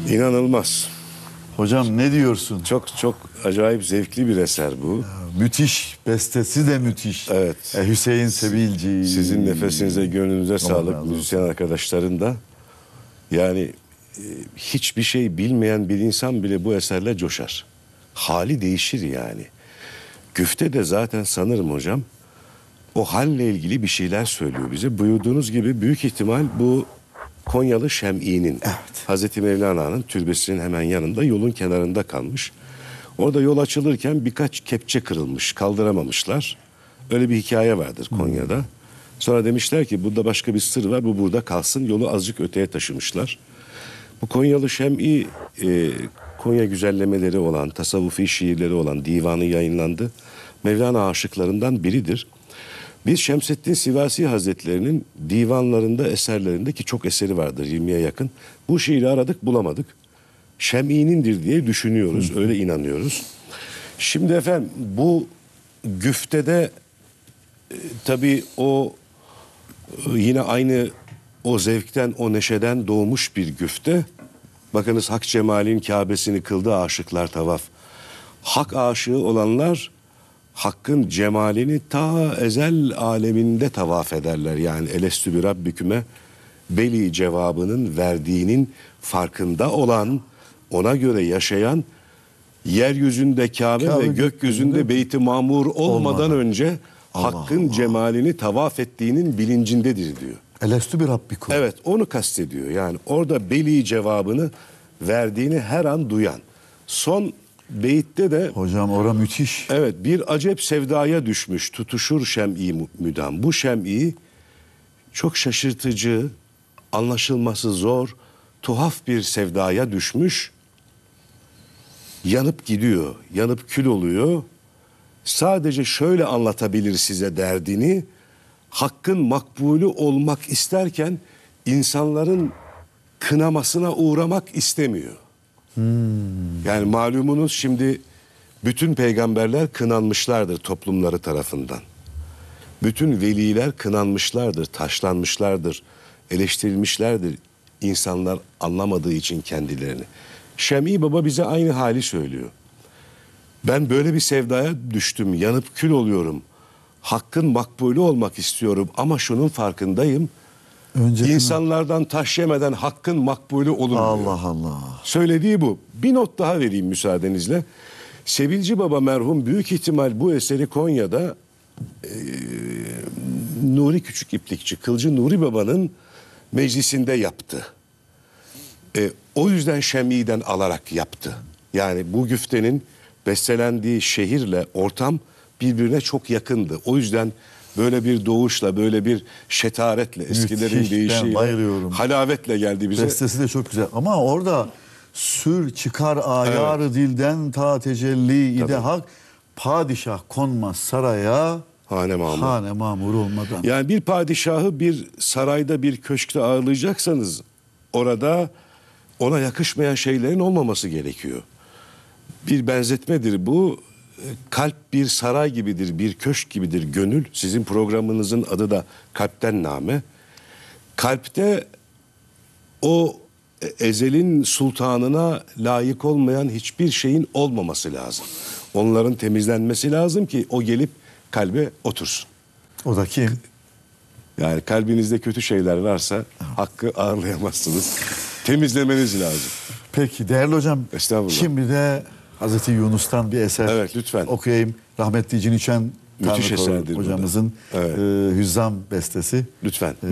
İnanılmaz. Hocam ne diyorsun? Çok çok acayip zevkli bir eser bu. Müthiş. Bestesi de müthiş. Evet. Hüseyin Sebilci. Sizin nefesinize, gönlünüze razı sağlık olsun. müzisyen arkadaşların da. Yani hiçbir şey bilmeyen bir insan bile bu eserle coşar. Hali değişir yani. Güfte de zaten sanırım hocam o halle ilgili bir şeyler söylüyor bize. Buyurduğunuz gibi büyük ihtimal bu Konyalı Şem'i'nin, Hazreti Mevlana'nın türbesinin hemen yanında yolun kenarında kalmış. Orada yol açılırken birkaç kepçe kırılmış, kaldıramamışlar. Öyle bir hikaye vardır Konya'da. Sonra demişler ki burada başka bir sır var, bu burada kalsın. Yolu azıcık öteye taşımışlar. Bu Konyalı Şem'i, Konya güzellemeleri olan, tasavvufi şiirleri olan divanı yayınlandı. Mevlana aşıklarından biridir. Biz Şemseddin Sivasi Hazretleri'nin divanlarında, eserlerinde ki çok eseri vardır 20'ye yakın. Bu şiiri aradık, bulamadık. Şem'i'nindir diye düşünüyoruz, öyle inanıyoruz. Şimdi efendim bu güftede tabii o yine aynı o zevkten, o neşeden doğmuş bir güfte. Bakınız Hak Cemal'in Kabe'sini kıldı aşıklar tavaf. Hak aşığı olanlar Hakk'ın cemalini ta ezel aleminde tavaf ederler. Yani elestü bi rabbiküme beli cevabının verdiğinin farkında olan, ona göre yaşayan, yeryüzünde Kabe ve gökyüzünde Beyt-i Mamur olmadan önce Hakk'ın cemalini tavaf ettiğinin bilincindedir diyor. Elestü bir Rabbikum. Evet, onu kastediyor. Yani orada beli cevabını verdiğini her an duyan. Son beytte de Hocam ora müthiş. evet, bir acep sevdaya düşmüş, tutuşur Şem'i müdam. Bu Şem'i çok şaşırtıcı, anlaşılması zor, tuhaf bir sevdaya düşmüş. Yanıp gidiyor, yanıp kül oluyor. Sadece şöyle anlatabilir size derdini. Hakkın makbulü olmak isterken insanların kınamasına uğramak istemiyor. Yani malumunuz şimdi bütün peygamberler kınanmışlardır toplumları tarafından. Bütün veliler kınanmışlardır, taşlanmışlardır, eleştirilmişlerdir insanlar anlamadığı için kendilerini. Şem'i Baba bize aynı hali söylüyor. Ben böyle bir sevdaya düştüm, yanıp kül oluyorum. Hakkın makbulü olmak istiyorum ama şunun farkındayım. İnsanlardan taş yemeden hakkın makbulü olur. Allah Allah. Söylediği bu. Bir not daha vereyim müsaadenizle. Sebilci Baba merhum büyük ihtimal bu eseri Konya'da Nuri Küçük İplikçi, Kılcı Nuri Baba'nın meclisinde yaptı. O yüzden Şem'i'den alarak yaptı. Yani bu güftenin bestelendiği şehirle ortam birbirine çok yakındı. O yüzden böyle bir doğuşla, böyle bir şetaretle, eskilerin deyişiyle, halavetle geldi bize. Bestesi de çok güzel. Ama orada sür çıkar ayarı dilden ta tecelli ide hak, padişah konmaz saraya hane mamur olmadan. Yani bir padişahı bir sarayda, bir köşkte ağırlayacaksanız orada ona yakışmayan şeylerin olmaması gerekiyor. Bir benzetmedir bu. Kalp bir saray gibidir, bir köşk gibidir, gönül. Sizin programınızın adı da Kalpten Name. Kalpte o ezelin sultanına layık olmayan hiçbir şeyin olmaması lazım. Onların temizlenmesi lazım ki o gelip kalbe otursun. O da kim? Yani kalbinizde kötü şeyler varsa Hakk'ı ağırlayamazsınız. Temizlemeniz lazım. Peki değerli hocam. Estağfurullah. Şimdi de Hazreti Yunus'tan bir eser lütfen okuyayım. Rahmetli Ciniçen müthiş eserdir hocamızın evet. Hüzzam bestesi. Lütfen.